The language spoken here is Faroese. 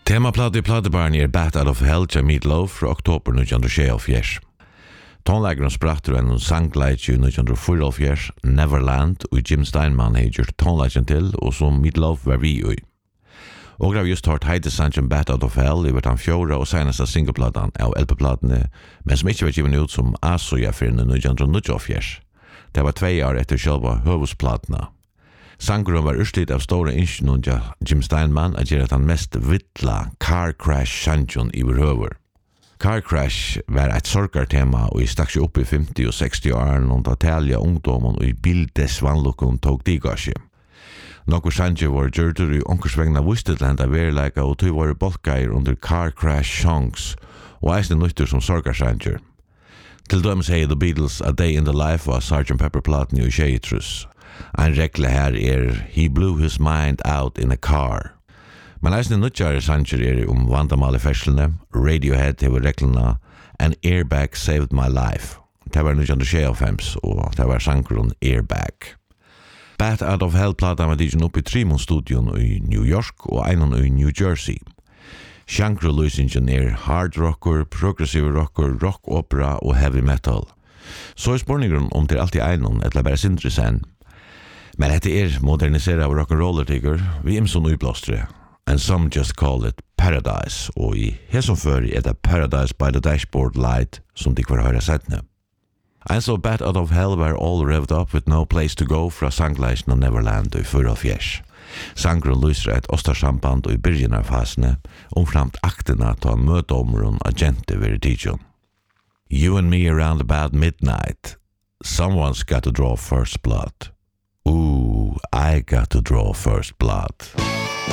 Temaplatt i plattebarn Bat Out of Hell til Meatloaf fra oktober 1974. Tonleggeren spratter en sangleitje i 1974, Neverland, og Jim Steinman har gjort tonleggeren til, og som Meatloaf var vi i. Og har just hørt Heide Sanchen Bat Out of Hell i den fjorda og seneste singleplaten av LP-platene, men som ikke var givet ut som Asoya for 1974. Det var 2 år etter selva høvusplatene. Sangren var urslit av stora inskjønnen Jim Steinman at gjøre den mest vittla car crash sanjon i høver. Car crash var et sorgartema og stakk seg opp i 50 og 60 år og da talja ungdommen og i bildes vannlukken tog digasje. Nokkur sanjer var gjørtur i onkersvegna vustidlanda verleika og tog var bolkair under car crash songs og eisne nyttur som sorgarsanjer. Til dømes hei The Beatles A Day in the Life av Sgt. Pepper-platen i Tjeitrus. Ein regla her He blew his mind out in a car. Men eisne nutjare sanger vandamal i ferslene, Radiohead hever reglene, An airbag saved my life. Det var 1925 og det var sangren Airbag. Bat Out of Hell-plata var digen upp i Tremont-studion i New York og einan i New Jersey. Genre-løsingen hard rocker, progressive rocker, rock opera og heavy metal. Så spørningen om det alltid einan, eller bare sindrisen. Men dette moderniseret av rock'n'roller-tigger, vi sånn utblåstere. And some just call it Paradise, og i hesomfør det Paradise by the Dashboard Light som de kvar høyre settene. En så Bat Out of Hell var all revved up with no place to go fra sangleisen av Neverland i 44. Sangren lyser et ostarsamband og i byrjen av fasene, omframt aktena til en møteområn agente ved tidjon. You and me around about midnight. Someone's got to draw first blood. Ooh, I got to draw first blood.